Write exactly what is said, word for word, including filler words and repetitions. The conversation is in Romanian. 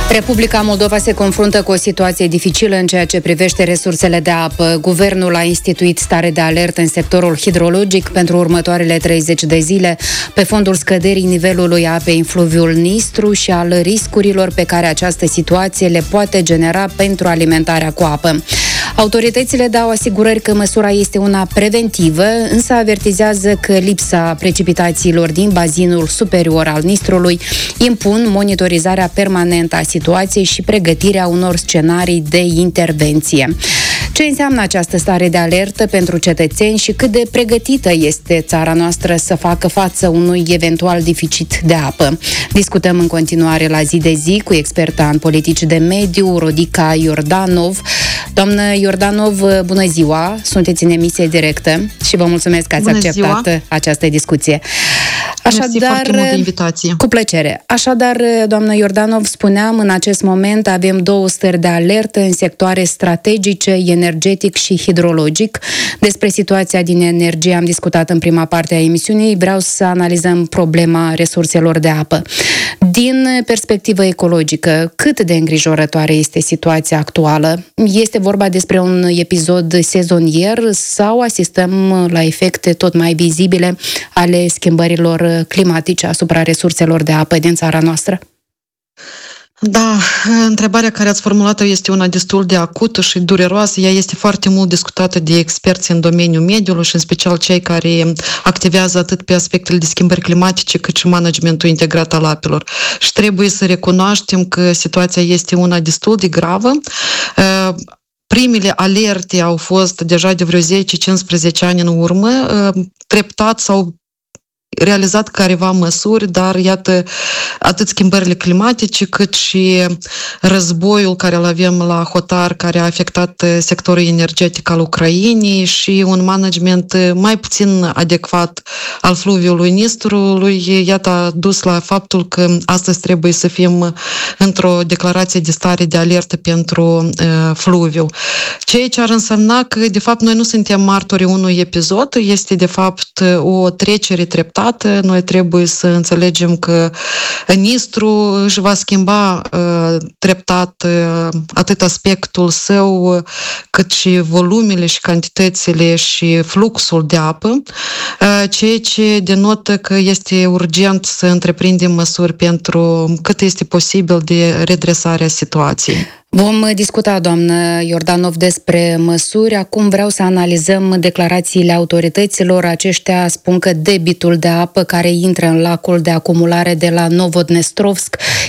Republica Moldova se confruntă cu o situație dificilă în ceea ce privește resursele de apă. Guvernul a instituit stare de alertă în sectorul hidrologic pentru următoarele treizeci de zile, pe fondul scăderii nivelului apei în fluviul Nistru și al riscurilor pe care această situație le poate genera pentru alimentarea cu apă. Autoritățile dau asigurări că măsura este una preventivă, însă avertizează că lipsa precipitațiilor din bazinul superior al Nistrului impun monitorizarea permanentă a situației și pregătirea unor scenarii de intervenție. Ce înseamnă această stare de alertă pentru cetățeni și cât de pregătită este țara noastră să facă față unui eventual deficit de apă? Discutăm în continuare la zi de zi cu experta în politici de mediu, Rodica Iordanov. Doamnă Iordanov, bună ziua! Sunteți în emisie directă și vă mulțumesc că ați bună acceptat ziua. Această discuție. Așadar, mult de invitație. Cu plăcere. Așadar, doamnă Iordanov, spuneam, în acest moment avem două stări de alertă în sectoare strategice, energetic și hidrologic. Despre situația din energie am discutat în prima parte a emisiunii. Vreau să analizăm problema resurselor de apă. Din perspectivă ecologică, cât de îngrijorătoare este situația actuală? Este vorba despre un episod sezonier sau asistăm la efecte tot mai vizibile ale schimbărilor climatice asupra resurselor de apă din țara noastră? Da, întrebarea care ați formulat-o este una destul de acută și dureroasă. Ea este foarte mult discutată de experți în domeniul mediului și în special cei care activează atât pe aspectele de schimbări climatice cât și managementul integrat al apelor. Și trebuie să recunoaștem că situația este una destul de gravă. Primele alerte au fost deja de vreo zece cincisprezece ani în urmă. Treptat s-au realizat careva măsuri, dar iată, atât schimbările climatice, cât și războiul care îl avem la hotar, care a afectat sectorul energetic al Ucrainei și un management mai puțin adecvat al fluviului Nistrului, iată, a dus la faptul că astăzi trebuie să fim într-o declarație de stare de alertă pentru uh, fluviu. Ceea ce ar însemna că, de fapt, noi nu suntem martorii unui episod, este, de fapt, o trecere treptată. Noi trebuie să înțelegem că Nistru își va schimba uh, treptat uh, atât aspectul său, cât și volumele și cantitățile și fluxul de apă, uh, ceea ce denotă că este urgent să întreprindem măsuri pentru cât este posibil de redresarea situației. Vom discuta, doamnă Iordanov, despre măsuri. Acum vreau să analizăm declarațiile autorităților. Aceștia spun că debitul de apă care intră în lacul de acumulare de la Novodnestrovsk